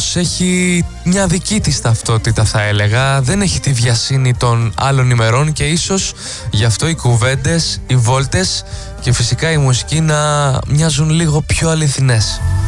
όμως έχει μια δική της ταυτότητα, θα έλεγα. Δεν έχει τη βιασύνη των άλλων ημερών και ίσως γι' αυτό οι κουβέντες, οι βόλτες και φυσικά η μουσική να μοιάζουν λίγο πιο αληθινές.